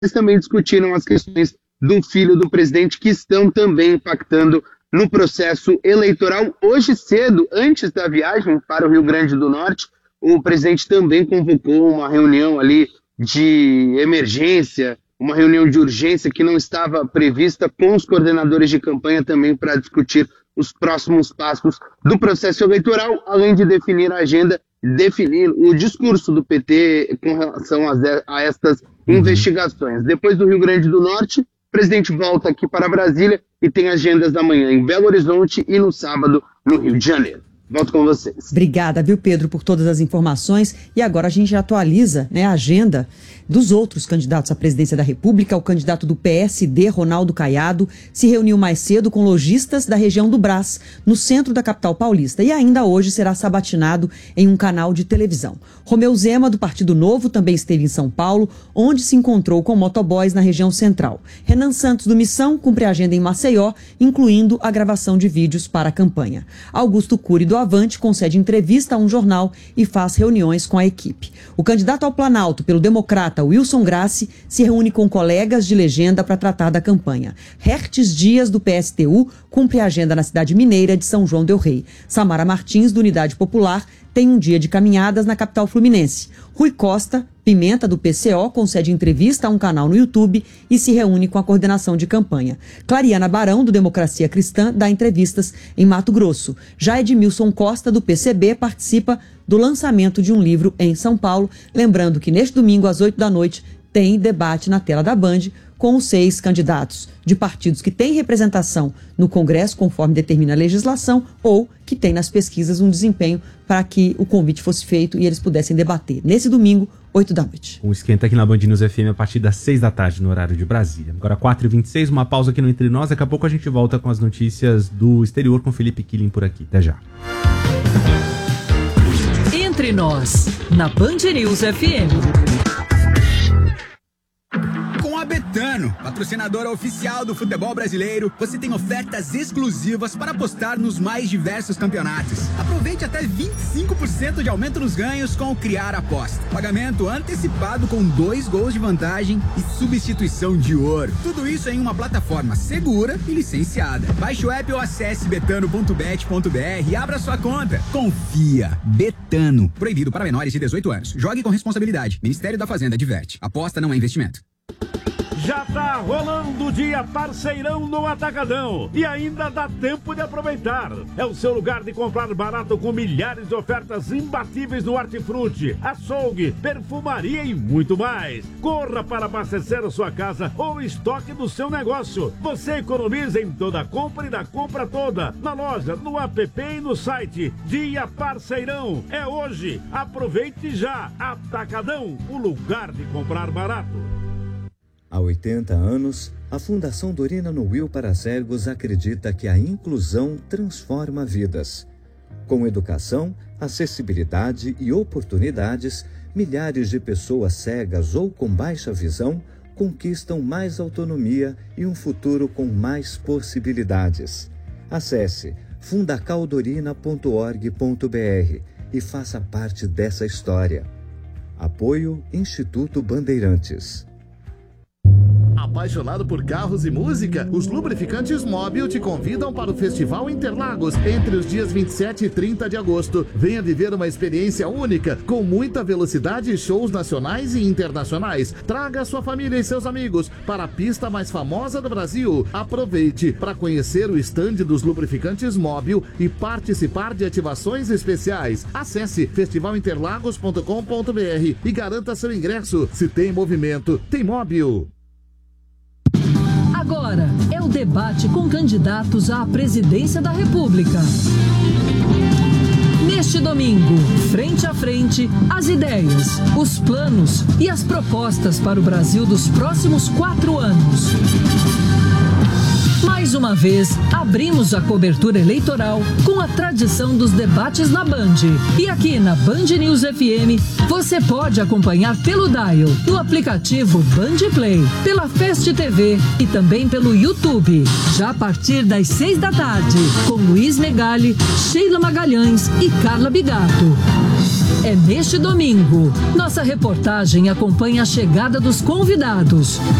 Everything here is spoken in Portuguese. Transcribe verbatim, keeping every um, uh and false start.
mas também discutiram as questões do filho do presidente que estão também impactando no processo eleitoral. Hoje cedo, antes da viagem para o Rio Grande do Norte, o presidente também convocou uma reunião ali de emergência, uma reunião de urgência que não estava prevista com os coordenadores de campanha também para discutir os próximos passos do processo eleitoral, além de definir a agenda, definir o discurso do P T com relação a, a estas uhum. investigações. Depois do Rio Grande do Norte, o presidente volta aqui para Brasília e tem agendas da manhã em Belo Horizonte e no sábado no Rio de Janeiro. Volto com vocês. Obrigada, viu, Pedro, por todas as informações. E agora a gente atualiza, né, a agenda dos outros candidatos à presidência da República. O candidato do P S D, Ronaldo Caiado, se reuniu mais cedo com lojistas da região do Brás, no centro da capital paulista. E ainda hoje será sabatinado em um canal de televisão. Romeu Zema, do Partido Novo, também esteve em São Paulo, onde se encontrou com motoboys na região central. Renan Santos, do Missão, cumpre a agenda em Maceió, incluindo a gravação de vídeos para a campanha. Augusto Cury, do Avante, concede entrevista a um jornal e faz reuniões com a equipe. O candidato ao Planalto pelo Democrata, Wilson Grassi, se reúne com colegas de legenda para tratar da campanha. Hertes Dias, do P S T U, cumpre a agenda na cidade mineira de São João del Rei. Samara Martins, do Unidade Popular, tem um dia de caminhadas na capital fluminense. Rui Costa, Pimenta, do P C O, concede entrevista a um canal no YouTube e se reúne com a coordenação de campanha. Clariana Barão, do Democracia Cristã, dá entrevistas em Mato Grosso. Já Edmilson Costa, do P C B, participa do lançamento de um livro em São Paulo. Lembrando que neste domingo, às oito da noite, tem debate na tela da Band com os seis candidatos de partidos que têm representação no Congresso, conforme determina a legislação, ou que têm nas pesquisas um desempenho para que o convite fosse feito e eles pudessem debater. Nesse domingo, oito da noite. Um esquenta aqui na Band News F M a partir das seis da tarde, no horário de Brasília. Agora quatro e vinte e seis, uma pausa aqui no Entre Nós. Daqui a pouco a gente volta com as notícias do exterior com Felipe Killing por aqui. Até já. Entre Nós, na Band News F M. A Betano, patrocinadora oficial do futebol brasileiro, você tem ofertas exclusivas para apostar nos mais diversos campeonatos. Aproveite até vinte e cinco por cento de aumento nos ganhos com o Criar Aposta. Pagamento antecipado com dois gols de vantagem e substituição de ouro. Tudo isso em uma plataforma segura e licenciada. Baixe o app ou acesse betano ponto bet ponto br e abra sua conta. Confia. Betano. Proibido para menores de dezoito anos. Jogue com responsabilidade. Ministério da Fazenda adverte. Aposta não é investimento. Já tá rolando o dia parceirão no Atacadão e ainda dá tempo de aproveitar. É o seu lugar de comprar barato com milhares de ofertas imbatíveis no hortifruti, açougue, perfumaria e muito mais. Corra para abastecer a sua casa ou estoque do seu negócio. Você economiza em toda a compra e da compra toda. Na loja, no app e no site. Dia parceirão é hoje. Aproveite já. Atacadão, o lugar de comprar barato. Há oitenta anos, a Fundação Dorina no Will para Cegos acredita que a inclusão transforma vidas. Com educação, acessibilidade e oportunidades, milhares de pessoas cegas ou com baixa visão conquistam mais autonomia e um futuro com mais possibilidades. Acesse fundacaldorina ponto org ponto br e faça parte dessa história. Apoio Instituto Bandeirantes. Apaixonado por carros e música? Os Lubrificantes Móbil te convidam para o Festival Interlagos entre os dias vinte e sete e trinta de agosto. Venha viver uma experiência única, com muita velocidade e shows nacionais e internacionais. Traga sua família e seus amigos para a pista mais famosa do Brasil. Aproveite para conhecer o estande dos Lubrificantes Móbil e participar de ativações especiais. Acesse festival interlagos ponto com ponto br e garanta seu ingresso. Se tem movimento, tem Móbil. Agora é o debate com candidatos à presidência da República. Neste domingo, frente a frente, as ideias, os planos e as propostas para o Brasil dos próximos quatro anos. Mais uma vez, abrimos a cobertura eleitoral com a tradição dos debates na Band. E aqui na Band News F M, você pode acompanhar pelo Dial, no aplicativo Band Play, pela Fast T V e também pelo YouTube. Já a partir das seis da tarde, com Luiz Megali, Sheila Magalhães e Carla Bigato. é neste domingo. Nossa reportagem acompanha a chegada dos convidados.